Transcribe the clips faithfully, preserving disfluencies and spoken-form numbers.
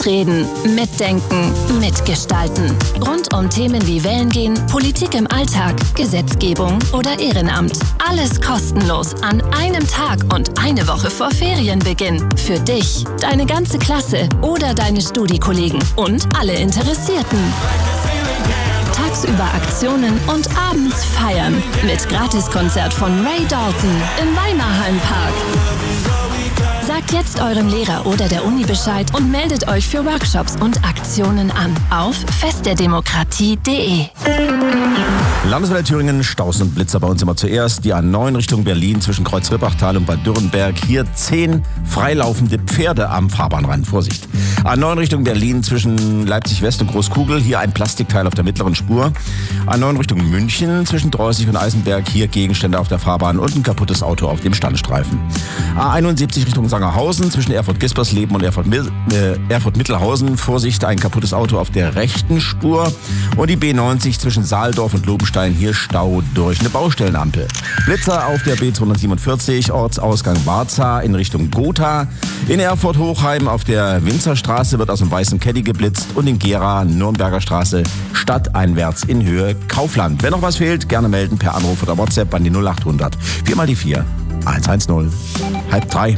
Mitreden, mitdenken, mitgestalten. Rund um Themen wie Wählen gehen, Politik im Alltag, Gesetzgebung oder Ehrenamt. Alles kostenlos an einem Tag und eine Woche vor Ferienbeginn. Für dich, deine ganze Klasse oder deine Studiekollegen und alle Interessierten. Tagsüber Aktionen und abends feiern. Mit Gratiskonzert von Ray Dalton im Weimarhallenpark. Sagt jetzt eurem Lehrer oder der Uni Bescheid und meldet euch für Workshops und Aktionen an auf festderdemokratie punkt de. Landeswelle Thüringen, Staus und Blitzer bei uns immer zuerst. Die A neun Richtung Berlin zwischen Kreuz-Rippachtal und Bad Dürrenberg. Hier zehn freilaufende Pferde am Fahrbahnrand. Vorsicht. A neun Richtung Berlin zwischen Leipzig-West und Großkugel. Hier ein Plastikteil auf der mittleren Spur. A neun Richtung München zwischen Dreußig und Eisenberg. Hier Gegenstände auf der Fahrbahn und ein kaputtes Auto auf dem Standstreifen. A einundsiebzig Richtung Sangerhausen zwischen Erfurt-Gispersleben und Erfurt-Mittelhausen. Äh, Erfurt Vorsicht, ein kaputtes Auto auf der rechten Spur. Und die B neunzig zwischen Saaldorf und Lobenstein. Hier Stau durch eine Baustellenampel. Blitzer auf der B zweihundertsiebenundvierzig, Ortsausgang Warza in Richtung Gotha. In Erfurt-Hochheim auf der Winzerstraße wird aus dem weißen Caddy geblitzt und in Gera, Nürnberger Straße, stadteinwärts in Höhe Kaufland. Wenn noch was fehlt, gerne melden per Anruf oder WhatsApp an die null acht hundert vier mal die vier eins eins null. Halb drei.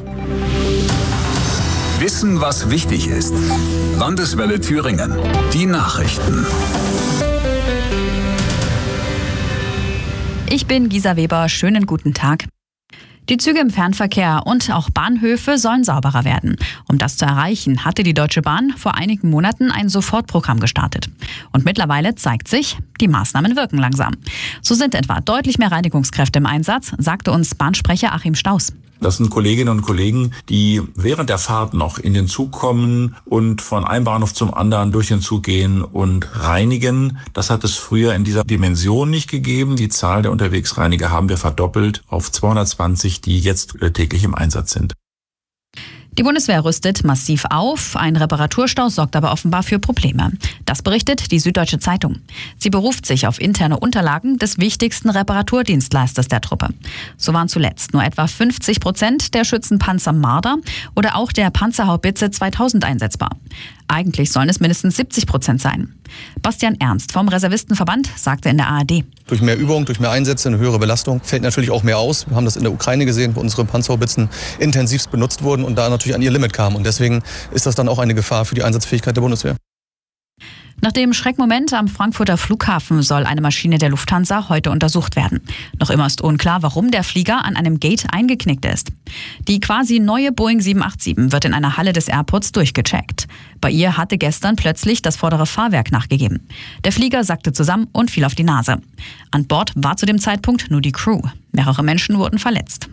Wissen, was wichtig ist. Landeswelle Thüringen. Die Nachrichten. Ich bin Gisa Weber, schönen guten Tag. Die Züge im Fernverkehr und auch Bahnhöfe sollen sauberer werden. Um das zu erreichen, hatte die Deutsche Bahn vor einigen Monaten ein Sofortprogramm gestartet. Und mittlerweile zeigt sich, die Maßnahmen wirken langsam. So sind etwa deutlich mehr Reinigungskräfte im Einsatz, sagte uns Bahnsprecher Achim Staus. Das sind Kolleginnen und Kollegen, die während der Fahrt noch in den Zug kommen und von einem Bahnhof zum anderen durch den Zug gehen und reinigen. Das hat es früher in dieser Dimension nicht gegeben. Die Zahl der Unterwegsreiniger haben wir verdoppelt auf zweihundertzwanzig, die jetzt täglich im Einsatz sind. Die Bundeswehr rüstet massiv auf, ein Reparaturstau sorgt aber offenbar für Probleme. Das berichtet die Süddeutsche Zeitung. Sie beruft sich auf interne Unterlagen des wichtigsten Reparaturdienstleisters der Truppe. So waren zuletzt nur etwa fünfzig Prozent der Schützenpanzer Marder oder auch der Panzerhaubitze zweitausend einsetzbar. Eigentlich sollen es mindestens siebzig Prozent sein. Bastian Ernst vom Reservistenverband sagte in der A R D. Durch mehr Übung, durch mehr Einsätze, eine höhere Belastung fällt natürlich auch mehr aus. Wir haben das in der Ukraine gesehen, wo unsere Panzerhaubitzen intensivst benutzt wurden und da natürlich an ihr Limit kamen. Und deswegen ist das dann auch eine Gefahr für die Einsatzfähigkeit der Bundeswehr. Nach dem Schreckmoment am Frankfurter Flughafen soll eine Maschine der Lufthansa heute untersucht werden. Noch immer ist unklar, warum der Flieger an einem Gate eingeknickt ist. Die quasi neue Boeing sieben acht sieben wird in einer Halle des Airports durchgecheckt. Bei ihr hatte gestern plötzlich das vordere Fahrwerk nachgegeben. Der Flieger sackte zusammen und fiel auf die Nase. An Bord war zu dem Zeitpunkt nur die Crew. Mehrere Menschen wurden verletzt.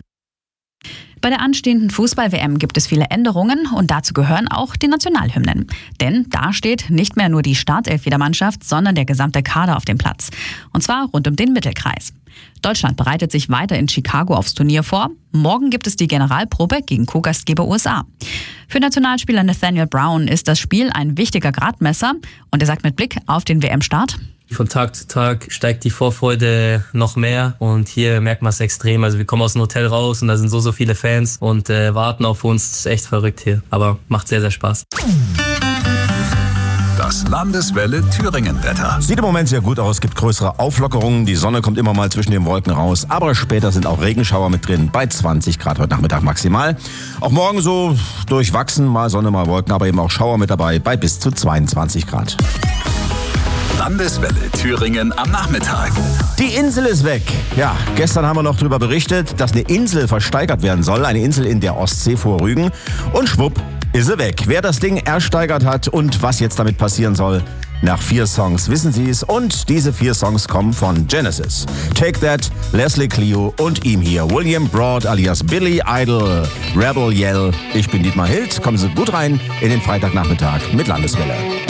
Bei der anstehenden Fußball-W M gibt es viele Änderungen und dazu gehören auch die Nationalhymnen. Denn da steht nicht mehr nur die Startelf jeder Mannschaft, sondern der gesamte Kader auf dem Platz. Und zwar rund um den Mittelkreis. Deutschland bereitet sich weiter in Chicago aufs Turnier vor. Morgen gibt es die Generalprobe gegen Co-Gastgeber U S A. Für Nationalspieler Nathaniel Brown ist das Spiel ein wichtiger Gradmesser und er sagt mit Blick auf den W M-Start: Von Tag zu Tag steigt die Vorfreude noch mehr und hier merkt man es extrem. Also wir kommen aus dem Hotel raus und da sind so, so viele Fans und äh, warten auf uns. Das ist echt verrückt hier, aber macht sehr, sehr Spaß. Das Landeswelle Thüringen-Wetter. Sieht im Moment sehr gut aus, gibt größere Auflockerungen. Die Sonne kommt immer mal zwischen den Wolken raus, aber später sind auch Regenschauer mit drin, bei zwanzig Grad heute Nachmittag maximal. Auch morgen so durchwachsen, mal Sonne, mal Wolken, aber eben auch Schauer mit dabei, bei bis zu zweiundzwanzig Grad. Landeswelle Thüringen am Nachmittag. Die Insel ist weg. Ja, gestern haben wir noch darüber berichtet, dass eine Insel versteigert werden soll. Eine Insel in der Ostsee vor Rügen. Und schwupp, ist sie weg. Wer das Ding ersteigert hat und was jetzt damit passieren soll, nach vier Songs wissen Sie es. Und diese vier Songs kommen von Genesis. Take That, Leslie Clio und ihm hier, William Broad alias Billy Idol, Rebel Yell. Ich bin Dietmar Hild. Kommen Sie gut rein in den Freitagnachmittag mit Landeswelle.